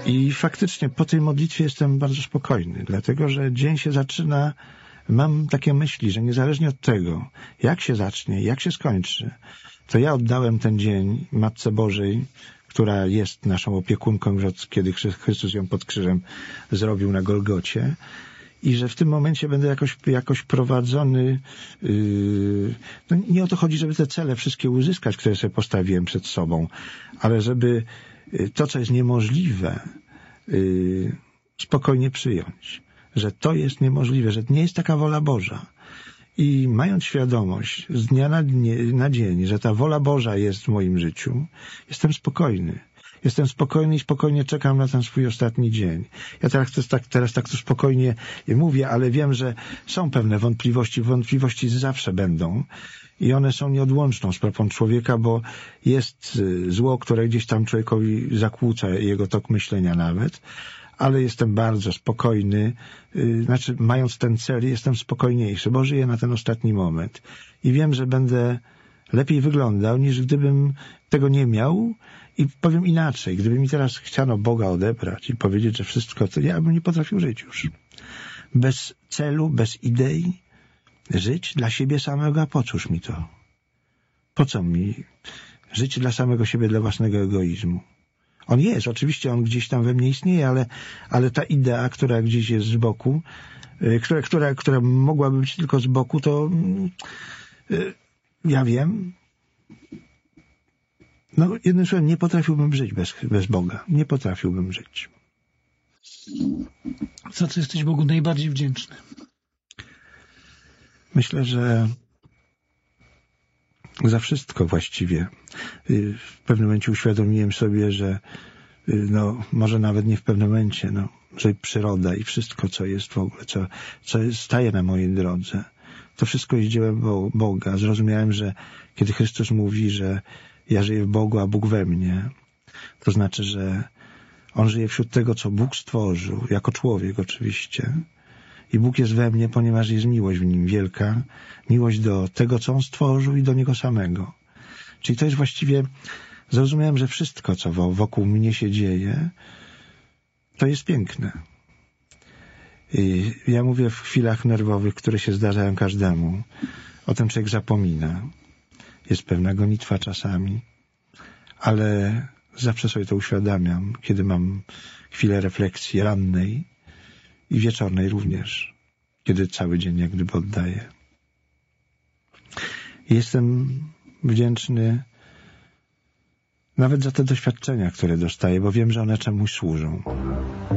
I faktycznie po tej modlitwie jestem bardzo spokojny, dlatego że dzień się zaczyna, mam takie myśli, że niezależnie od tego, jak się zacznie, jak się skończy, to ja oddałem ten dzień Matce Bożej, która jest naszą opiekunką już od kiedy Chrystus ją pod krzyżem zrobił na Golgocie, i że w tym momencie będę jakoś prowadzony. No nie o to chodzi, żeby te cele wszystkie uzyskać, które sobie postawiłem przed sobą, ale żeby to, co jest niemożliwe, spokojnie przyjąć. Że to jest niemożliwe, że nie jest taka wola Boża. I mając świadomość z dnia na dzień, że ta wola Boża jest w moim życiu, jestem spokojny. Jestem spokojny i spokojnie czekam na ten swój ostatni dzień. Ja teraz tak tu spokojnie mówię, ale wiem, że są pewne wątpliwości. Wątpliwości zawsze będą i one są nieodłączną sprawą człowieka, bo jest zło, które gdzieś tam człowiekowi zakłóca jego tok myślenia nawet, ale jestem bardzo spokojny, mając ten cel, jestem spokojniejszy, bo żyję na ten ostatni moment i wiem, że będę lepiej wyglądał, niż gdybym tego nie miał. I powiem inaczej, gdyby mi teraz chciano Boga odebrać i powiedzieć, że wszystko, to ja bym nie potrafił żyć już. Bez celu, bez idei, żyć dla siebie samego, a po cóż mi to? Po co mi żyć dla samego siebie, dla własnego egoizmu? On jest, oczywiście on gdzieś tam we mnie istnieje, ale ta idea, która gdzieś jest z boku, która mogłaby być tylko z boku, to ja wiem. No, jednym słowem, nie potrafiłbym żyć bez Boga. Nie potrafiłbym żyć. Za co jesteś Bogu najbardziej wdzięczny? Myślę, że za wszystko właściwie. W pewnym momencie uświadomiłem sobie, że może nawet nie w pewnym momencie, że przyroda i wszystko, co jest w ogóle, co staje na mojej drodze, to wszystko jest dziełem Boga. Zrozumiałem, że kiedy Chrystus mówi, że ja żyję w Bogu, a Bóg we mnie, to znaczy, że On żyje wśród tego, co Bóg stworzył, jako człowiek oczywiście. I Bóg jest we mnie, ponieważ jest miłość w Nim wielka, miłość do tego, co On stworzył i do Niego samego. Czyli to jest właściwie, zrozumiałem, że wszystko, co wokół mnie się dzieje, to jest piękne. I ja mówię w chwilach nerwowych, które się zdarzają każdemu. O tym człowiek zapomina. Jest pewna gonitwa czasami, ale zawsze sobie to uświadamiam, kiedy mam chwilę refleksji rannej i wieczornej również, kiedy cały dzień jak gdyby oddaję. Jestem wdzięczny nawet za te doświadczenia, które dostaję, bo wiem, że one czemuś służą.